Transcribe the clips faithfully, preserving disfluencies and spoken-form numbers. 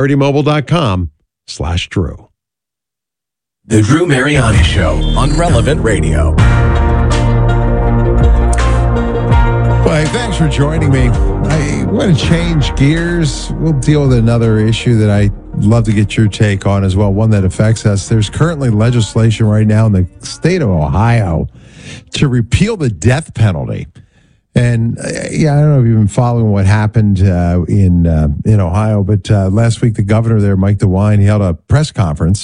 libertymobile.com slash Drew. The Drew Mariani Show on Relevant Radio. Well, hey, thanks for joining me. I want to change gears. We'll deal with another issue that I'd love to get your take on as well, one that affects us. There's currently legislation right now in the state of Ohio to repeal the death penalty. And uh, yeah, I don't know if you've been following what happened uh, in uh, in Ohio, but uh, last week the governor there, Mike DeWine, he held a press conference,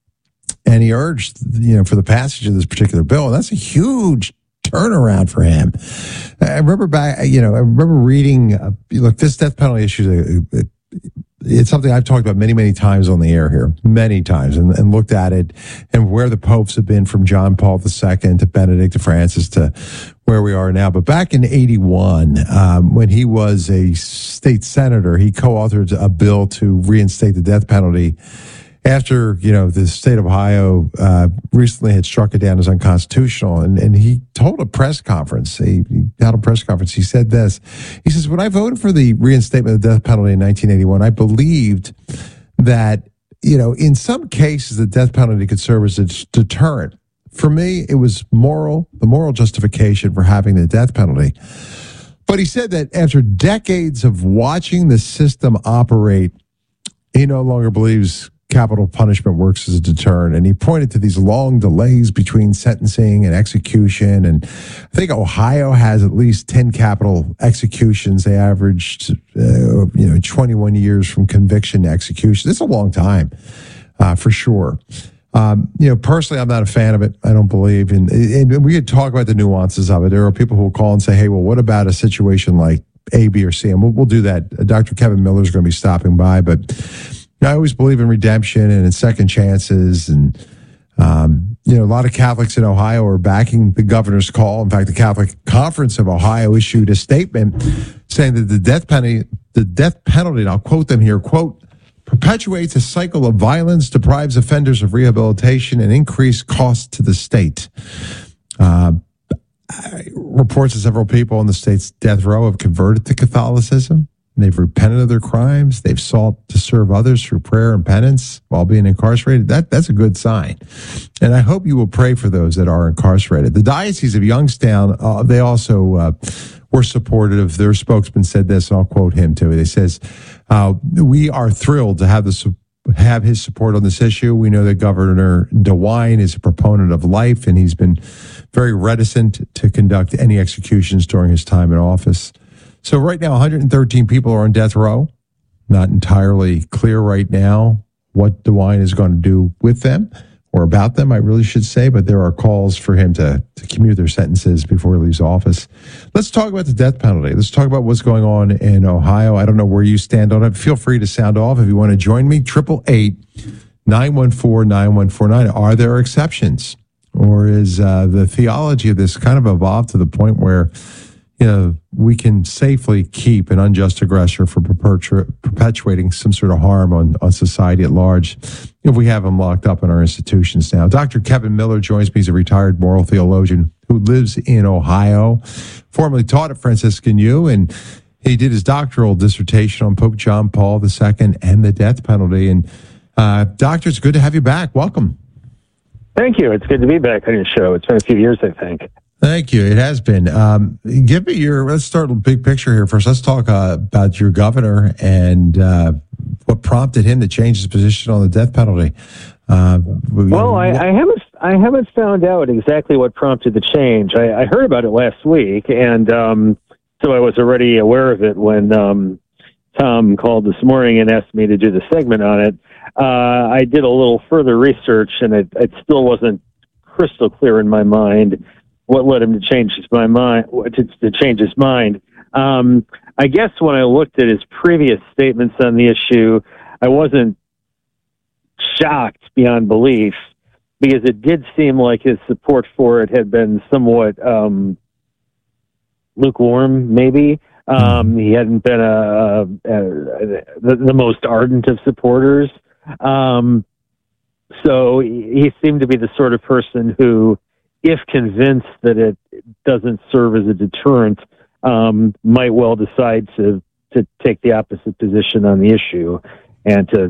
and he urged, you know, for the passage of this particular bill. And that's a huge turnaround for him. I remember back, you know, I remember reading. Uh, look, this death penalty issue is a, it's something I've talked about many, many times on the air here, many times, and, and looked at it and where the popes have been from John Paul the Second to Benedict to Francis to where we are now. But back in eighty-one, um, when he was a state senator, he co-authored a bill to reinstate the death penalty after, you know, the state of Ohio uh, recently had struck it down as unconstitutional. And, and he told a press conference, he, he held a press conference, he said this. He says, when I voted for the reinstatement of the death penalty in nineteen eighty-one, I believed that, you know, in some cases, the death penalty could serve as a deterrent. For me, it was moral, the moral justification for having the death penalty. But he said that after decades of watching the system operate, he no longer believes capital punishment works as a deterrent. And he pointed to these long delays between sentencing and execution. And I think Ohio has at least ten capital executions. They averaged, uh, you know, twenty-one years from conviction to execution. It's a long time, uh, for sure. Um, you know, personally, I'm not a fan of it. I don't believe in, and we could talk about the nuances of it. There are people who will call and say, hey, well, what about a situation like A, B, or C? And we'll, we'll do that. Uh, Doctor Kevin Miller is going to be stopping by, but I always believe in redemption and in second chances. And, um, you know, a lot of Catholics in Ohio are backing the governor's call. In fact, the Catholic Conference of Ohio issued a statement saying that the death penalty, the death penalty, and I'll quote them here, quote, perpetuates a cycle of violence, deprives offenders of rehabilitation, and increased costs to the state. Uh, reports that several people on the state's death row have converted to Catholicism. They've repented of their crimes. They've sought to serve others through prayer and penance while being incarcerated. That That's a good sign. And I hope you will pray for those that are incarcerated. The Diocese of Youngstown, uh, they also uh, were supportive. Their spokesman said this, and I'll quote him too. They says, uh, we are thrilled to have the have his support on this issue. We know that Governor DeWine is a proponent of life, and he's been very reticent to conduct any executions during his time in office. So right now, one hundred thirteen people are on death row. Not entirely clear right now what DeWine is going to do with them or about them, I really should say, but there are calls for him to, to commute their sentences before he leaves office. Let's talk about the death penalty. Let's talk about what's going on in Ohio. I don't know where you stand on it. Feel free to sound off if you want to join me. eight eight eight, nine one four, nine one four nine. Are there exceptions? Or is uh, the theology of this kind of evolved to the point where, you know, we can safely keep an unjust aggressor from perpetu- perpetuating some sort of harm on, on society at large if we have him locked up in our institutions now? Doctor Kevin Miller joins me. He's a retired moral theologian who lives in Ohio, formerly taught at Franciscan U, and he did his doctoral dissertation on Pope John Paul the Second and the death penalty. And uh, Doctor, it's good to have you back. Welcome. Thank you. It's good to be back on your show. It's been a few years, I think. Thank you. It has been. Um, give me your, let's start a big picture here first. Let's talk uh, about your governor and uh, what prompted him to change his position on the death penalty. Uh, well, I, I haven't I haven't found out exactly what prompted the change. I, I heard about it last week, and um, so I was already aware of it when um, Tom called this morning and asked me to do the segment on it. Uh, I did a little further research, and it, it still wasn't crystal clear in my mind what led him to change his my mind to, to change his mind. Um, I guess when I looked at his previous statements on the issue, I wasn't shocked beyond belief, because it did seem like his support for it had been somewhat um, lukewarm, maybe. Um, he hadn't been a, a, a, the, the most ardent of supporters. Um, so he seemed to be the sort of person who, if convinced that it doesn't serve as a deterrent, um, might well decide to, to take the opposite position on the issue. and to